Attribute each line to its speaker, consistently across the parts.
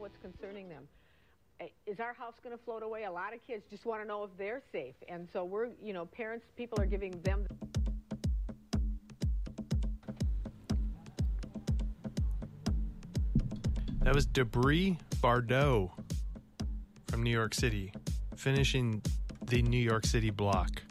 Speaker 1: what's concerning them. Is our house going to float away? A lot of kids just want to know if they're safe. And so we're, parents, people are giving them.
Speaker 2: That was Debris Bardot from New York City, finishing the New York City block.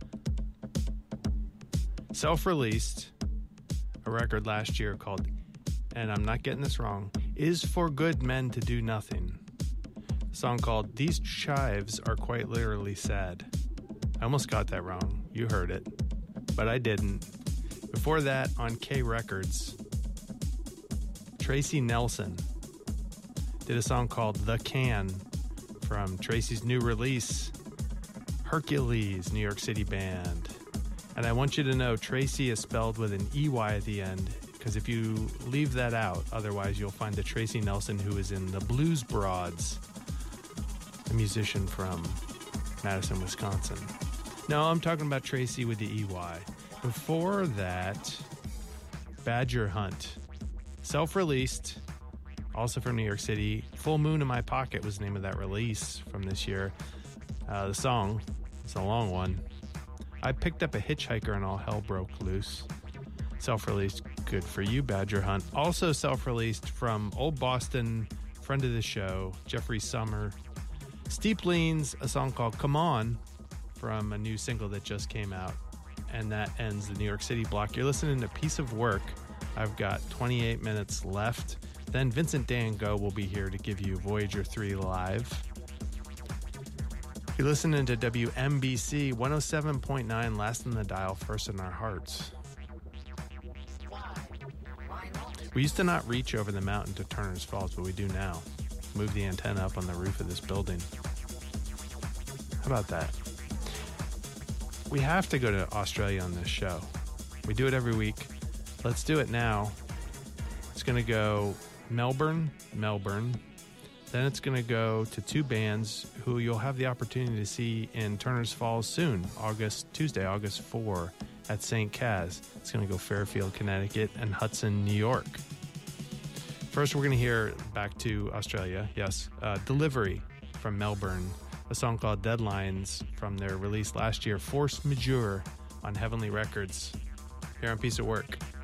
Speaker 2: Self-released a record last year called, and I'm not getting this wrong, Is for Good Men to Do Nothing. A song called These Chives Are Quite Literally Sad. I almost got that wrong. You heard it, but I didn't. Before that, on K Records, Tracy Nelson did a song called The Can from Tracy's new release, Hercules, New York City band. And I want you to know Tracy is spelled with an EY at the end, because if you leave that out, otherwise you'll find the Tracy Nelson who is in the Blues Broads, a musician from Madison, Wisconsin. No, I'm talking about Tracy with the EY. Before that, Badger Hunt, self-released, also from New York City. Full Moon in My Pocket was the name of that release from this year. The song, it's a long one. I picked up a hitchhiker and all hell broke loose. Self-released, good for you, Badger Hunt. Also self-released from Old Boston, friend of the show, Jeffrey Summer. Steep Leans, a song called Come On from a new single that just came out. And that ends the New York City block. You're listening to Piece of Work. I've got 28 minutes left. Then Vincent Dan Go will be here to give you Voyager 3 live. You're listening to WMBC 107.9, last in the dial, first in our hearts. We used to not reach over the mountain to Turner's Falls, but we do now. Move the antenna up on the roof of this building. How about that? We have to go to Australia on this show. We do it every week. Let's do it now. It's going to go Melbourne. Then it's going to go to two bands who you'll have the opportunity to see in Turner's Falls soon, Tuesday, August 4 at St. Kaz. It's going to go Fairfield, Connecticut, and Hudson, New York. First, we're going to hear back to Australia, yes, Delivery from Melbourne, a song called Deadlines from their release last year, Force Majeure on Heavenly Records. Here on Piece of Work.